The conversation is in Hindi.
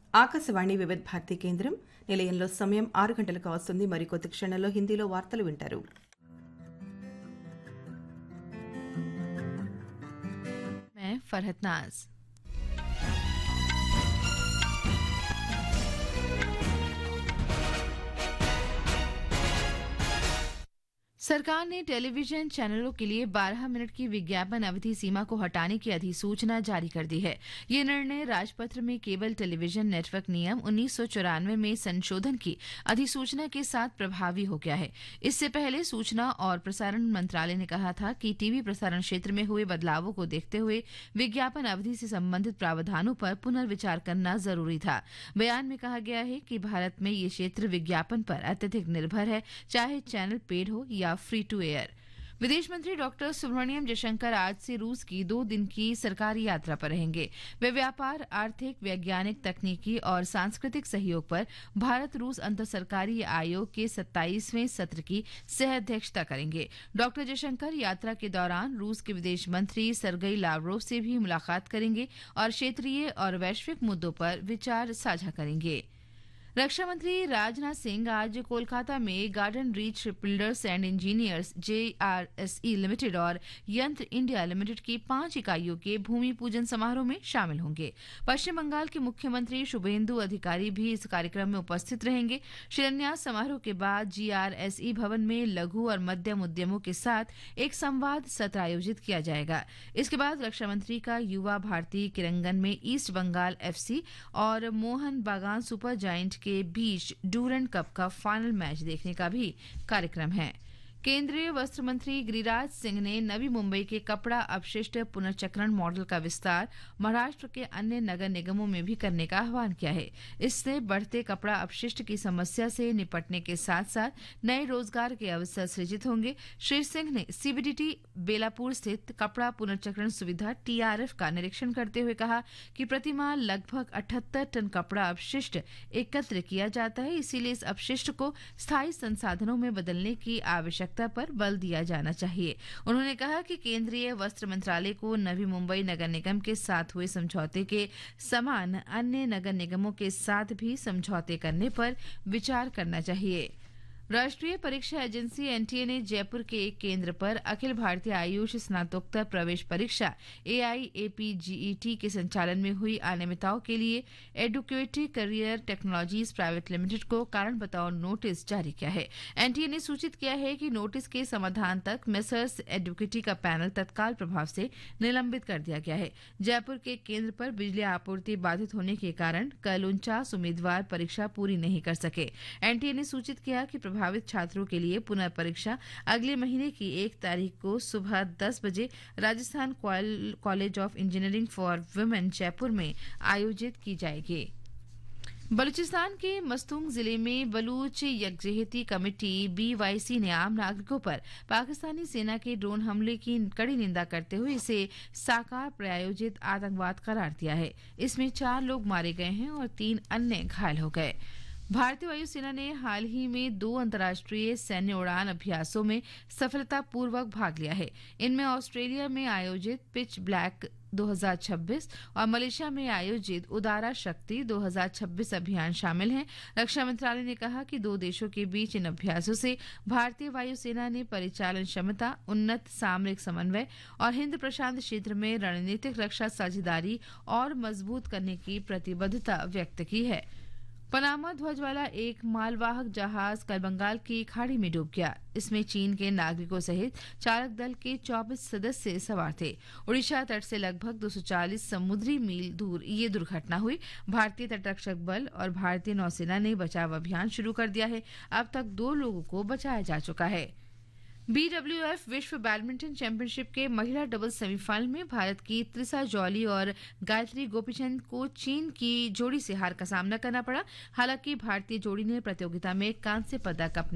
ఆకాశవాణి వివిధ భారతి కేంద్రం నిలయంలో సమయం 6 గంటలకు వస్తుంది. మరికొద్ది క్షణంలో హిందీలో వార్తలు వింటారు. मैं फरहत नाज। सरकार ने टेलीविजन चैनलों के लिए 12 मिनट की विज्ञापन अवधि सीमा को हटाने की अधिसूचना जारी कर दी है। ये निर्णय राजपत्र में केबल टेलीविजन नेटवर्क नियम 1994 में संशोधन की अधिसूचना के साथ प्रभावी हो गया है। इससे पहले सूचना और प्रसारण मंत्रालय ने कहा था कि टीवी प्रसारण क्षेत्र में हुए बदलावों को देखते हुए विज्ञापन अवधि से संबंधित प्रावधानों पर पुनर्विचार करना जरूरी था। बयान में कहा गया है कि भारत में ये क्षेत्र विज्ञापन पर अत्यधिक निर्भर है, चाहे चैनल पेड हो या फ्री टू एयर। विदेश मंत्री डॉक्टर सुब्रमण्यम जयशंकर आज से रूस की 2 दिन की सरकारी यात्रा पर रहेंगे। वे व्यापार, आर्थिक, वैज्ञानिक, तकनीकी और सांस्कृतिक सहयोग पर भारत रूस अंतर सरकारी आयोग के 27वें सत्र की सह अध्यक्षता करेंगे। डॉक्टर जयशंकर यात्रा के दौरान रूस के विदेश मंत्री सर्गेई लावरोव से भी मुलाकात करेंगे और क्षेत्रीय और वैश्विक मुद्दों पर विचार साझा करेंगे। रक्षा मंत्री राजनाथ सिंह आज कोलकाता में garden reach builders and engineers JRSE limited और यंत्र इंडिया लिमिटेड की 5 इकाइयों के भूमि पूजन समारोह में शामिल होंगे। पश्चिम बंगाल के मुख्यमंत्री शुभेंदु अधिकारी भी इस कार्यक्रम में उपस्थित रहेंगे। शिलान्यास समारोह के बाद JRSE भवन में लघु और मध्यम उद्यमों के साथ एक संवाद सत्र आयोजित किया जाएगा। इसके बाद रक्षा मंत्री का युवा भारती किरंगन में ईस्ट बंगाल FC और मोहन बागान सुपर जायंट के बीच डूरंड कप का फाइनल मैच देखने का भी कार्यक्रम है। केंद्रीय वस्त्र मंत्री गिरिराज सिंह ने नवी मुंबई के कपड़ा अपशिष्ट पुनर्चक्रण मॉडल का विस्तार महाराष्ट्र के अन्य नगर निगमों में भी करने का आह्वान किया है। इससे बढ़ते कपड़ा अपशिष्ट की समस्या से निपटने के साथ साथ नए रोजगार के अवसर सृजित होंगे। श्री सिंह ने CBDT बेलापुर स्थित कपड़ा पुनर्चक्रण सुविधा TRF का निरीक्षण करते हुए कहा कि प्रतिमाह लगभग 78 टन कपड़ा अपशिष्ट एकत्र किया जाता है, इसीलिए इस अपशिष्ट को स्थायी संसाधनों में बदलने की आवश्यकता पर बल दिया जाना चाहिए। उन्होंने कहा कि केंद्रीय वस्त्र मंत्रालय को नवी मुंबई नगर निगम के साथ हुए समझौते के समान अन्य नगर निगमों के साथ भी समझौते करने पर विचार करना चाहिए। राष्ट्रीय परीक्षा एजेंसी NTA ने जयपुर के एक केंद्र पर अखिल भारतीय आयुष स्नातकोत्तर प्रवेश परीक्षा AIAPGET के संचालन में हुई अनियमितताओं के लिए educative career technologies private limited को कारण बताओ नोटिस जारी किया है। NTA ने सूचित किया है कि नोटिस के समाधान तक मेसर्स एडुकेटी का पैनल तत्काल प्रभाव से निलंबित कर दिया गया है। जयपुर के केंद्र पर बिजली आपूर्ति बाधित होने के कारण कल 49 उम्मीदवार परीक्षा पूरी नहीं कर सके। NTA ने सूचित किया कि प्रभावित छात्रों के लिए पुनर्परीक्षा अगले महीने की 1 तारीख को सुबह 10 बजे Rajasthan college of engineering for women Jaipur में आयोजित की जाएगी। बलूचिस्तान के मस्तूंग जिले में बलूच यकजहती कमेटी BYC ने आम नागरिकों पर पाकिस्तानी सेना के ड्रोन हमले की कड़ी निंदा करते हुए इसे साकार प्रायोजित आतंकवाद करार दिया है। इसमें 4 लोग मारे गए हैं और 3 अन्य घायल हो गए। भारतीय वायुसेना ने हाल ही में 2 अंतर्राष्ट्रीय सैन्य उड़ान अभ्यासों में सफलतापूर्वक भाग लिया है। इनमें ऑस्ट्रेलिया में आयोजित पिच ब्लैक 2026 और मलेशिया में आयोजित उदारा शक्ति 2026 अभियान शामिल हैं। रक्षा मंत्रालय ने कहा कि 2 देशों के बीच इन अभ्यासों से भारतीय वायुसेना ने परिचालन क्षमता, उन्नत सामरिक समन्वय और हिंद प्रशांत क्षेत्र में रणनीतिक रक्षा साझेदारी और मजबूत करने की प्रतिबद्धता व्यक्त की है। पनामा ध्वज वाला एक मालवाहक जहाज कल बंगाल की खाड़ी में डूब गया। इसमें चीन के नागरिकों सहित चालक दल के 24 सदस्य सवार थे। ओडिशा तट से लगभग 240 समुद्री मील दूर ये दुर्घटना हुई। भारतीय तटरक्षक बल और भारतीय नौसेना ने बचाव अभियान शुरू कर दिया है। अब तक 2 लोगों को बचाया जा चुका है। BWF विश्व बैडमिंटन चैंपियनशिप के महिला डबल्स सेमीफाइनल में भारत की त्रिसा जॉली और गायत्री गोपीचंद को चीन की जोड़ी से हार का सामना करना पड़ा। हालांकि भारतीय जोड़ी ने प्रतियोगिता में कांस्य पदक अपने